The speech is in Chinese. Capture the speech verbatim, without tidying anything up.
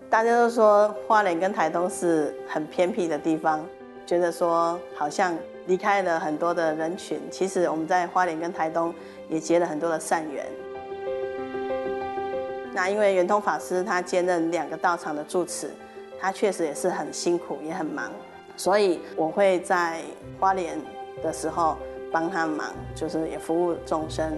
大家都说花莲跟台东是很偏僻的地方，觉得说好像离开了很多的人群。其实我们在花莲跟台东也结了很多的善缘。那因为圆通法师他兼任两个道场的住持，他确实也是很辛苦也很忙，所以我会在花莲的时候帮他忙，就是也服务众生。